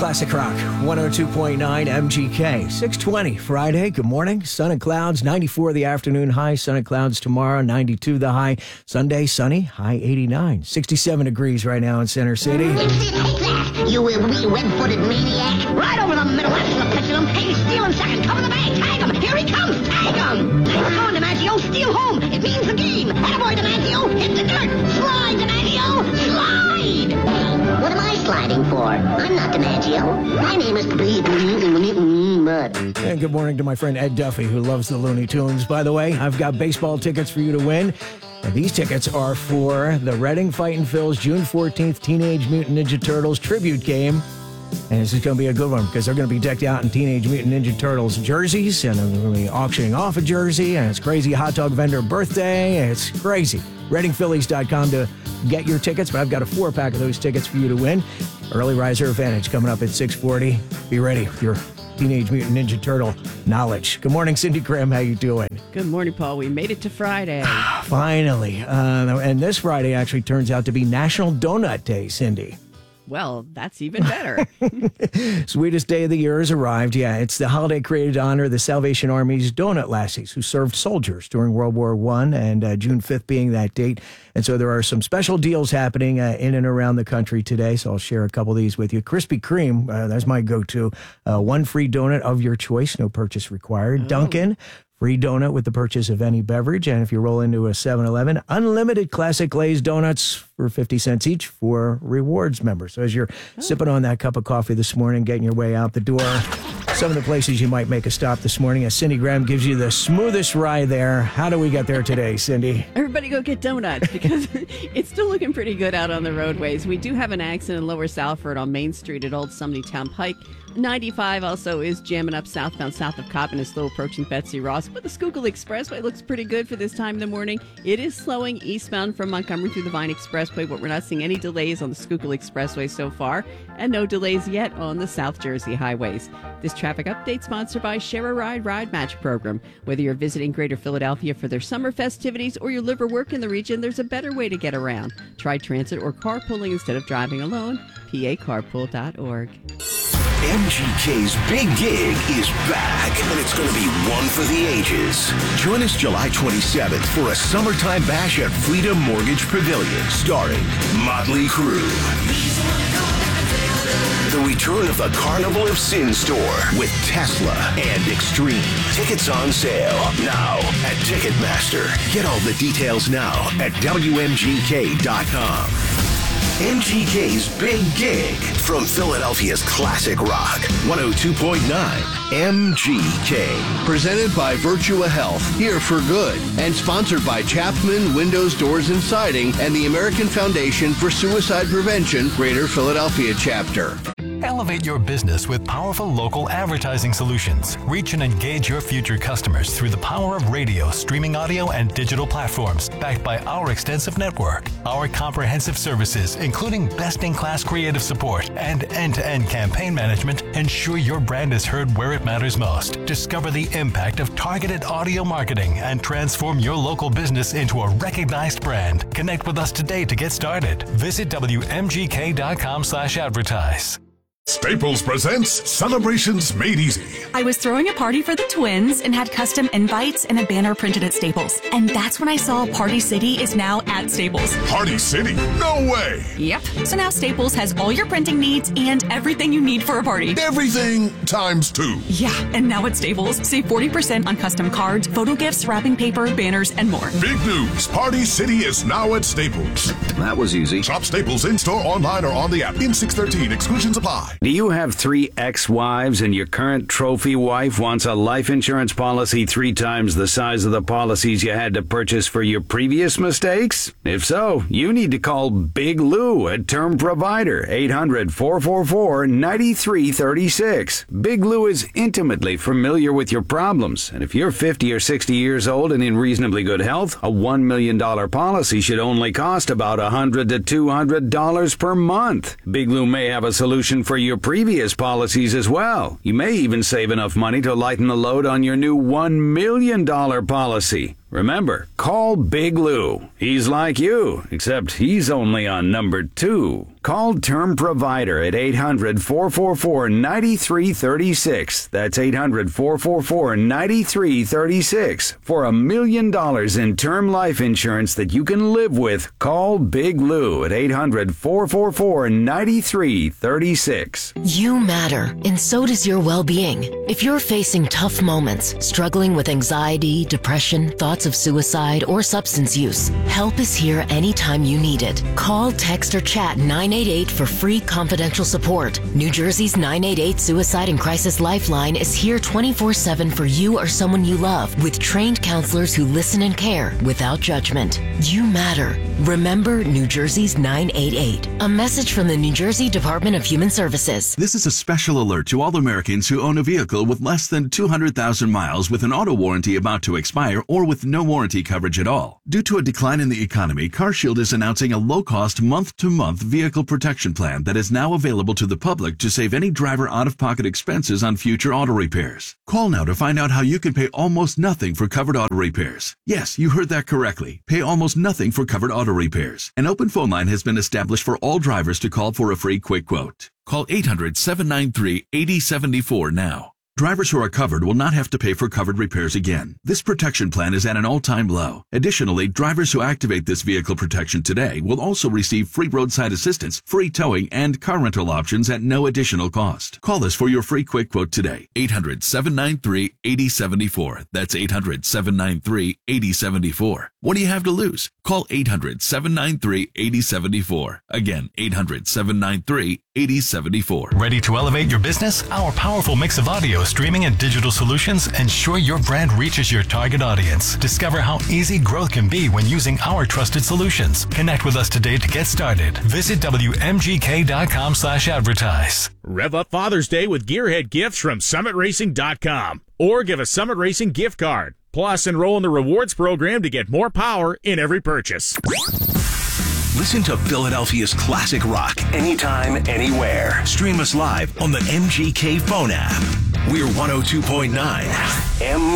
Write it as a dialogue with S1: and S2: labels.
S1: Classic Rock, 102.9 MGK, 6:20 Friday. Good morning. Sun and clouds, 94 the afternoon high. Sun and clouds tomorrow, 92 the high. Sunday, sunny, high 89. 67 degrees right now in Center City.
S2: You web-footed maniac. Right over the middle, that's the pitch of him. Hey, stealing second, cover the bag, tag him. Here he comes, tag him. Nice going, DiMaggio, steal home. It means the game. Attaboy, DiMaggio, hit the dirt. Slide, DiMaggio, slide. What am I sliding for? I'm not DiMaggio. My name is Mud.
S1: And good morning to my friend Ed Duffy, who loves the Looney Tunes. By the way, I've got baseball tickets for you to win. And these tickets are for the Reading Fightin' Phils June 14th Teenage Mutant Ninja Turtles tribute game. And this is going to be a good one because they're going to be decked out in Teenage Mutant Ninja Turtles jerseys, and they're going to be auctioning off a jersey, and it's crazy hot dog vendor birthday. It's crazy. ReadingPhillies.com to get your tickets, but I've got a 4-pack of those tickets for you to win. Early riser advantage coming up at 6:40. Be ready with your Teenage Mutant Ninja Turtle knowledge. Good morning, Cindy Graham. How you doing?
S3: Good morning, Paul. We made it to Friday.
S1: Finally. And this Friday actually turns out to be National Donut Day, Cindy.
S3: Well, that's even better.
S1: Sweetest day of the year has arrived. Yeah, it's the holiday created to honor the Salvation Army's donut lassies who served soldiers during World War I, and June 5th being that date. And so there are some special deals happening in and around the country today, so I'll share a couple of these with you. Krispy Kreme, that's my go-to. One free donut of your choice, no purchase required. Dunkin'. Free donut with the purchase of any beverage. And if you roll into a 7-Eleven, unlimited classic glazed donuts for 50 cents each for rewards members. So as you're sipping on that cup of coffee this morning, getting your way out the door, some of the places you might make a stop this morning, as Cindy Graham gives you the smoothest ride there. How do we get there today, Cindy?
S3: Everybody go get donuts because it's still looking pretty good out on the roadways. We do have an accident in Lower Salford on Main Street at Old Sumney Town Pike. 95 also is jamming up southbound south of Coppin and slow approaching Betsy Ross. But the Schuylkill Expressway looks pretty good for this time in the morning. It is slowing eastbound from Montgomery through the Vine Expressway, but we're not seeing any delays on the Schuylkill Expressway so far, and no delays yet on the South Jersey highways. This traffic update sponsored by Share a Ride Ride Match Program. Whether you're visiting Greater Philadelphia for their summer festivities or you live or work in the region, there's a better way to get around. Try transit or carpooling instead of driving alone. PACarpool.org.
S4: MGK's Big Gig is back, and it's going to be one for the ages. Join us July 27th for a summertime bash at Freedom Mortgage Pavilion, starring Motley Crue. The return of the Carnival of Sin store with Tesla and Extreme. Tickets on sale now at Ticketmaster. Get all the details now at WMGK.com. MGK's Big Gig from Philadelphia's Classic Rock, 102.9 MGK.
S5: Presented by Virtua Health, here for good, and sponsored by Chapman Windows, Doors, and Siding and the American Foundation for Suicide Prevention, Greater Philadelphia Chapter.
S6: Elevate your business with powerful local advertising solutions. Reach and engage your future customers through the power of radio, streaming audio, and digital platforms, backed by our extensive network. Our comprehensive services, including best-in-class creative support and end-to-end campaign management, ensure your brand is heard where it matters most. Discover the impact of targeted audio marketing and transform your local business into a recognized brand. Connect with us today to get started. Visit WMGK.com/advertise.
S7: Staples presents Celebrations Made Easy.
S8: I was throwing a party for the twins and had custom invites and a banner printed at Staples. And that's when I saw Party City is now at Staples.
S7: Party City? No way!
S8: Yep. So now Staples has all your printing needs and everything you need for a party.
S7: Everything times 2.
S8: Yeah, and now at Staples, save 40% on custom cards, photo gifts, wrapping paper, banners, and more.
S7: Big news! Party City is now at Staples.
S9: That was easy.
S7: Shop Staples in-store, online, or on the app. In 613, exclusions apply.
S9: Do you have 3 ex-wives and your current trophy wife wants a life insurance policy 3 times the size of the policies you had to purchase for your previous mistakes? If so, you need to call Big Lou at Term Provider, 800-444-9336. Big Lou is intimately familiar with your problems, and if you're 50 or 60 years old and in reasonably good health, a $1 million policy should only cost about $100 to $200 per month. Big Lou may have a solution for your previous policies as well. You may even save enough money to lighten the load on your new $1 million policy. Remember, call Big Lou. He's like you, except he's only on number 2. Call Term Provider at 800-444-9336. That's 800-444-9336. For $1 million in term life insurance that you can live with, call Big Lou at 800-444-9336.
S10: You matter, and so does your well-being. If you're facing tough moments, struggling with anxiety, depression, thoughts of suicide, or substance use, help is here anytime you need it. Call, text, or chat 988 for free confidential support. New Jersey's 988 Suicide and Crisis Lifeline is here 24/7 for you or someone you love, with trained counselors who listen and care without judgment. You matter. Remember New Jersey's 988. A message from the New Jersey Department of Human Services.
S11: This is a special alert to all Americans who own a vehicle with less than 200,000 miles with an auto warranty about to expire or with no warranty coverage at all. Due to a decline in the economy, CarShield is announcing a low-cost month-to-month vehicle protection plan that is now available to the public to save any driver out-of-pocket expenses on future auto repairs. Call now to find out how you can pay almost nothing for covered auto repairs. Yes, you heard that correctly. Pay almost nothing for covered auto repairs. An open phone line has been established for all drivers to call for a free quick quote. Call 800-793-8074 now. Drivers who are covered will not have to pay for covered repairs again. This protection plan is at an all-time low. Additionally, drivers who activate this vehicle protection today will also receive free roadside assistance, free towing, and car rental options at no additional cost. Call us for your free quick quote today. 800-793-8074. That's 800-793-8074. What do you have to lose? Call 800-793-8074. Again, 800-793-8074.
S6: Ready to elevate your business? Our powerful mix of audio, streaming, and digital solutions ensure your brand reaches your target audience. Discover how easy growth can be when using our trusted solutions. Connect with us today to get started. Visit WMGK.com/advertise.
S12: Rev up Father's Day with Gearhead gifts from SummitRacing.com. Or give a Summit Racing gift card. Plus, enroll in the rewards program to get more power in every purchase.
S4: Listen to Philadelphia's classic rock anytime, anywhere. Stream us live on the MGK phone app. We're 102.9 M.